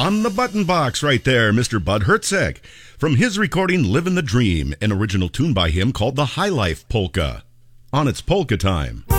On the button box right there, Mr. Bud Hertzeg, from his recording Livin' the Dream, an original tune by him called the High Life Polka. On its polka time.